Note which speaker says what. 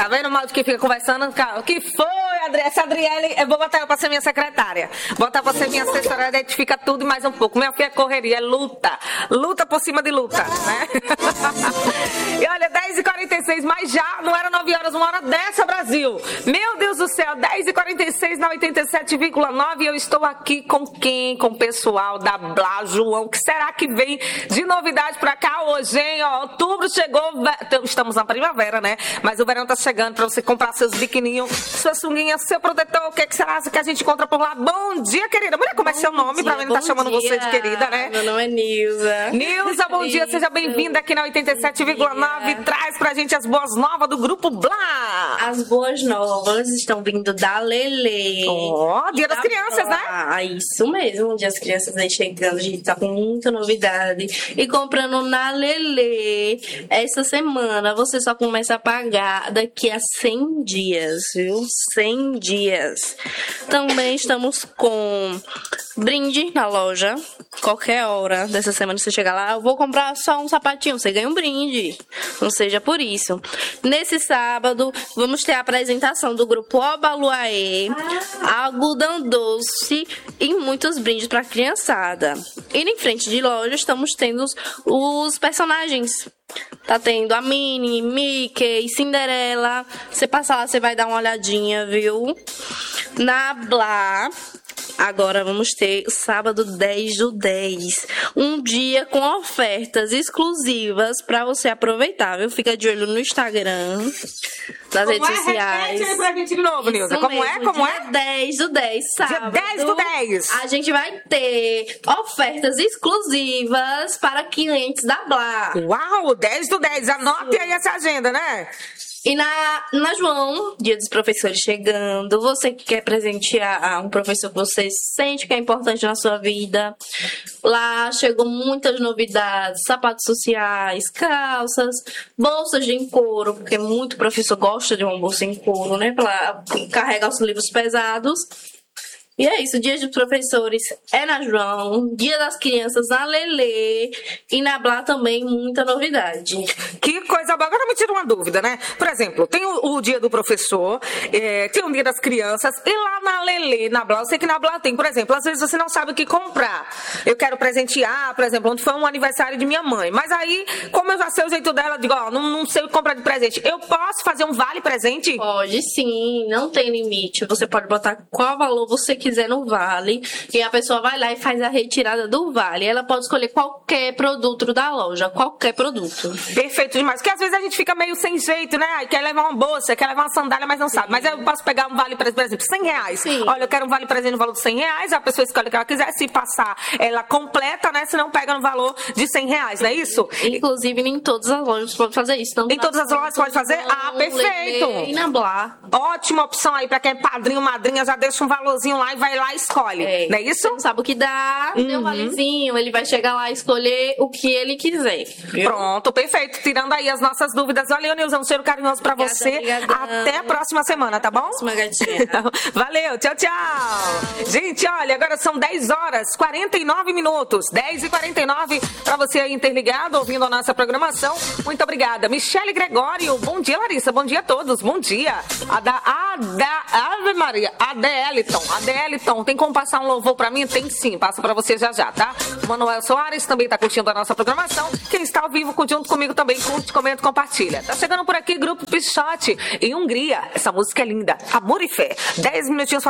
Speaker 1: Tá vendo o mal de que fica conversando? O que foi, essa Adriele? Eu vou botar ela pra ser minha secretária. Botar pra ser minha assessora, identifica tudo e mais um pouco. Minha filha é correria, é luta. Luta por cima de luta, né? E olha, 10h46, mas já não era 9 horas, uma hora dessa, Brasil. Meu Deus do céu, 10h46 na 87,9. Eu estou aqui com quem? Com o pessoal da Blá, João. O que será que vem de novidade pra cá hoje, hein? Ó, outubro chegou, estamos na primavera, né? Mas o verão tá chegando pra você comprar seus biquininhos, sua sunguinha, seu protetor. O que será que a gente encontra por lá? Bom dia, querida. Mulher, como é seu nome? Pra mim não tá chamando você de querida, né?
Speaker 2: Meu nome é Nilza.
Speaker 1: Nilza, bom dia. Seja bem-vinda aqui na 87,9. Traz pra gente as boas novas do Grupo Blá.
Speaker 2: As boas novas estão vindo da Lelê.
Speaker 1: Ó, Dia das Crianças, né?
Speaker 2: Ah, isso mesmo. Dia das Crianças aí chegando. A gente tá com muita novidade. E comprando na Lelê, essa semana você só começa a pagar daqui a 100 dias, viu? 100 dias. Também estamos com brinde na loja. Qualquer hora dessa semana você chegar lá, eu vou comprar só um sapatinho, você ganha um brinde. Não seja por isso. Nesse sábado, vamos ter a apresentação do grupo Obaluaê, Algodão Doce e muitos brindes pra criançada. E em frente de loja, estamos tendo os personagens. Tá tendo a Minnie, Mickey, Cinderela. Você passar lá, você vai dar uma olhadinha, viu? Na Blá. Agora vamos ter sábado 10/10, um dia com ofertas exclusivas para você aproveitar, viu? Fica de olho no Instagram, nas redes sociais.
Speaker 1: Repete aí pra gente de novo, Nilza. Como é? Como é?
Speaker 2: 10/10, sábado.
Speaker 1: Dia 10/10.
Speaker 2: A gente vai ter ofertas exclusivas para clientes da Blá.
Speaker 1: Uau, 10/10. Anote aí essa agenda, né?
Speaker 2: E na João, Dia dos Professores chegando, você que quer presentear um professor que você sente que é importante na sua vida, lá chegou muitas novidades, sapatos sociais, calças, bolsas de couro, porque muito professor gosta de uma bolsa em couro, né, para carregar os livros pesados. E é isso, Dia dos Professores é na João, Dia das Crianças na Lelê e na Blá também muita novidade.
Speaker 1: Que coisa boa. Agora me tira uma dúvida, né? Por exemplo, tem o Dia do Professor, tem o Dia das Crianças e lá na Lelê, na Blá, eu sei que na Blá tem, por exemplo, às vezes você não sabe o que comprar. Eu quero presentear, por exemplo, onde foi um aniversário de minha mãe, mas aí, como eu já sei o jeito dela, eu digo, ó, não sei o que comprar de presente. Eu posso fazer um vale-presente?
Speaker 2: Pode sim, não tem limite. Você pode botar qual valor você quiser no vale e a pessoa vai lá e faz a retirada do vale. Ela pode escolher qualquer produto da loja, qualquer produto.
Speaker 1: Perfeito demais, porque às vezes a gente fica meio sem jeito, né? Aí quer levar uma bolsa, quer levar uma sandália, mas não sabe. Mas eu posso pegar um vale-presente, por exemplo, R$100.
Speaker 2: Sim.
Speaker 1: Olha, eu quero um vale-presente no valor de R$100, a pessoa escolhe o que ela quiser, se passar, ela completa, né? Se não, pega no valor de R$100, não é isso?
Speaker 2: Inclusive, em todas as lojas pode fazer isso. Tanto
Speaker 1: em todas as lojas pode fazer? Ah, perfeito!
Speaker 2: E na Blá.
Speaker 1: Ótima opção aí pra quem é padrinho, madrinha, já deixa um valorzinho lá e vai lá e escolhe. Não é isso?
Speaker 2: Você não sabe o que dá, deu um valezinho, ele vai chegar lá e escolher o que ele quiser. Viu?
Speaker 1: Pronto, perfeito. Tirando aí as nossas dúvidas. Valeu, Nilza, um cheiro carinhoso pra você.
Speaker 2: Obrigada.
Speaker 1: Até a próxima semana, tá bom?
Speaker 2: Próxima, gatinha.
Speaker 1: Valeu, tchau, tchau. Gente, olha, agora são 10h49. 10h49 pra você aí interligado, ouvindo a nossa programação. Muito obrigada. Michele Gregório, bom dia, Larissa. Bom dia a todos. Bom dia. Ave Maria, Adeliton, tem como passar um louvor pra mim? Tem sim, passo pra você já, tá? Manuel Soares também tá curtindo a nossa programação. Quem está ao vivo junto comigo também, curte, comenta, compartilha. Tá chegando por aqui, Grupo Pichote, em Hungria. Essa música é linda. Amor e Fé. 10 minutinhos